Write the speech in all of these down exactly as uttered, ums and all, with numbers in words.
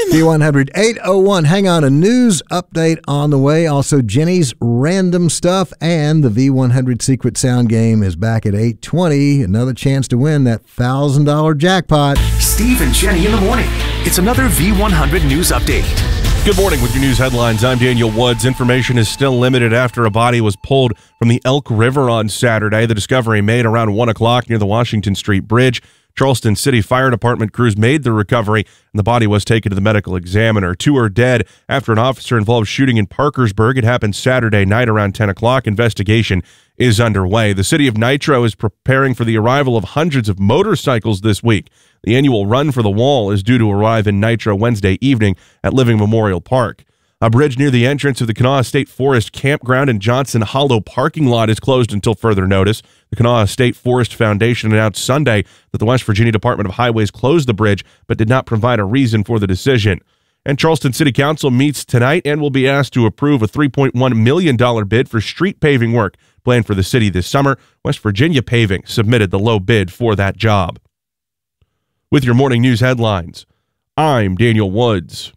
V one hundred, eight oh one. Hang on, a news update on the way. Also, Jenny's random stuff and the V one hundred Secret Sound game is back at eight twenty. Another chance to win that one thousand dollars jackpot. Steve and Jenny in the morning. It's another V one hundred news update. Good morning with your news headlines. I'm Daniel Woods. Information is still limited after a body was pulled from the Elk River on Saturday. The discovery made around one o'clock near the Washington Street Bridge. Charleston City Fire Department crews made the recovery, and the body was taken to the medical examiner. Two are dead after an officer-involved shooting in Parkersburg. It happened Saturday night around ten o'clock. Investigation is underway. The city of Nitro is preparing for the arrival of hundreds of motorcycles this week. The annual Run for the Wall is due to arrive in Nitro Wednesday evening at Living Memorial Park. A bridge near the entrance of the Kanawha State Forest Campground and Johnson Hollow parking lot is closed until further notice. The Kanawha State Forest Foundation announced Sunday that the West Virginia Department of Highways closed the bridge but did not provide a reason for the decision. And Charleston City Council meets tonight and will be asked to approve a three point one million dollars bid for street paving work planned for the city this summer. West Virginia Paving submitted the low bid for that job. With your morning news headlines, I'm Daniel Woods.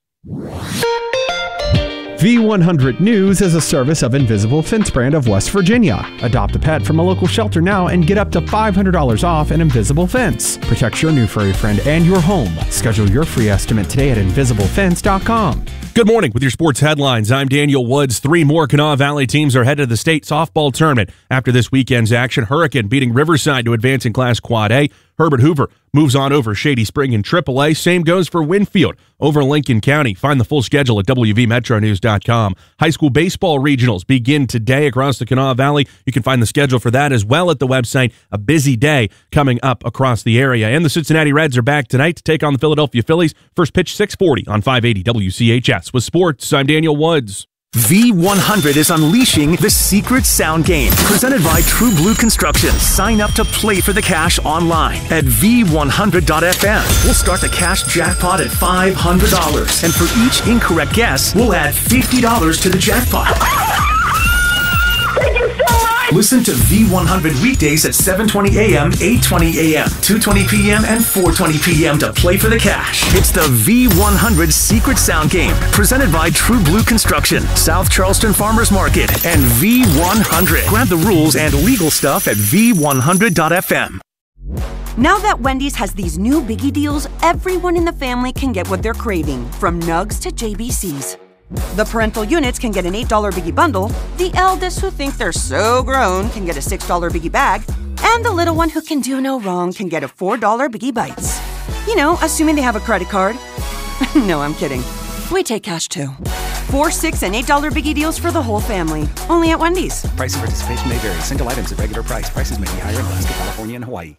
V one hundred News is a service of Invisible Fence brand of West Virginia. Adopt a pet from a local shelter now and get up to five hundred dollars off an Invisible Fence. Protect your new furry friend and your home. Schedule your free estimate today at invisible fence dot com. Good morning with your sports headlines. I'm Daniel Woods. Three more Kanawha Valley teams are headed to the state softball tournament after this weekend's action. Hurricane beating Riverside to advance in Class Quad A. Herbert Hoover moves on over Shady Spring in triple A. Same goes for Winfield over Lincoln County. Find the full schedule at w v metro news dot com. High school baseball regionals begin today across the Kanawha Valley. You can find the schedule for that as well at the website. A busy day coming up across the area. And the Cincinnati Reds are back tonight to take on the Philadelphia Phillies. First pitch six forty on five eighty W C H S. With sports, I'm Daniel Woods. V one hundred is unleashing the Secret Sound game, presented by True Blue Construction. Sign up to play for the cash online at v one hundred dot f m. We'll start the cash jackpot at five hundred dollars, and for each incorrect guess, we'll add fifty dollars to the jackpot. Thank you so much! Listen to V one hundred weekdays at seven twenty a m, eight twenty a m, two twenty p m, and four twenty p m to play for the cash. It's the V one hundred Secret Sound game, presented by True Blue Construction, South Charleston Farmers Market, and V one hundred. Grab the rules and legal stuff at v one hundred dot f m. Now that Wendy's has these new biggie deals, everyone in the family can get what they're craving, from nugs to J B Cs. The parental units can get an eight dollar biggie bundle, the eldest who think they're so grown can get a six dollar biggie bag, and the little one who can do no wrong can get a four dollar biggie bites. You know, assuming they have a credit card. No, I'm kidding. We take cash too. Four, six, and eight dollar biggie deals for the whole family. Only at Wendy's. Price and participation may vary. Single items at regular price. Prices may be higher in Alaska, California, and Hawaii.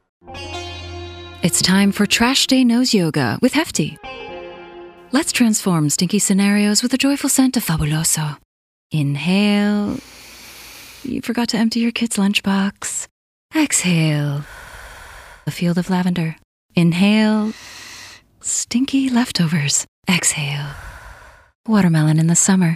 It's time for Trash Day Nose Yoga with Hefty. Let's transform stinky scenarios with a joyful scent of Fabuloso. Inhale. You forgot to empty your kid's lunchbox. Exhale. A field of lavender. Inhale. Stinky leftovers. Exhale. Watermelon in the summer.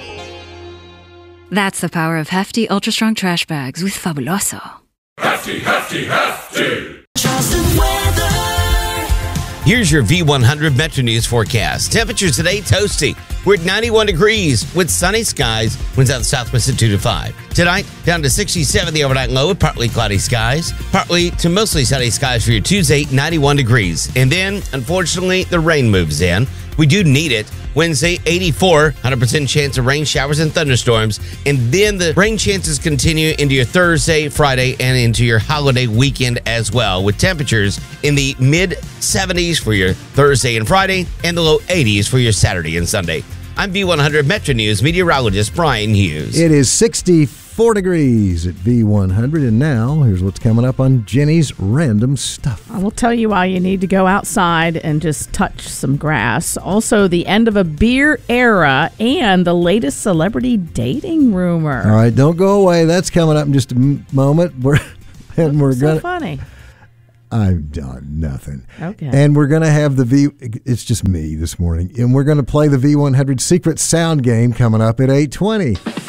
That's the power of Hefty Ultra Strong Trash Bags with Fabuloso. Hefty, hefty, hefty! Charleston weather. Here's your V one hundred Metro News forecast. Temperatures today, toasty. We're at ninety-one degrees with sunny skies. Winds out of the southwest at two to five. Tonight, down to sixty-seven, the overnight low with partly cloudy skies. Partly to mostly sunny skies for your Tuesday, ninety-one degrees. And then, unfortunately, the rain moves in. We do need it. Wednesday, eighty-four, one hundred percent chance of rain showers and thunderstorms. And then the rain chances continue into your Thursday, Friday, and into your holiday weekend as well, with temperatures in the mid seventies for your Thursday and Friday, and the low eighties for your Saturday and Sunday. I'm V one hundred Metro News meteorologist Brian Hughes. It is sixty-four degrees at V one hundred, and now here's what's coming up on Jenny's Random Stuff. I will tell you why you need to go outside and just touch some grass. Also, the end of a beer era and the latest celebrity dating rumor. All right, don't go away. That's coming up in just a m- moment. We're and we're so gonna. funny. I've done nothing. Okay. And we're going to have the V, it's just me this morning, and we're going to play the V one hundred Secret Sound game coming up at eight twenty.